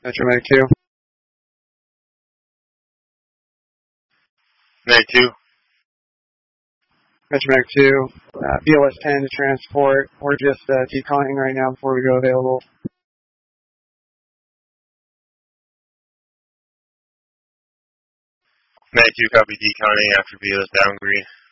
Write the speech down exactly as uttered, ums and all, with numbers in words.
Metromag two. Mag two. Metromag two. Uh, B L S ten to transport. We're just uh, deconning right now before we go available. Mag two, copy deconning after B L S down green.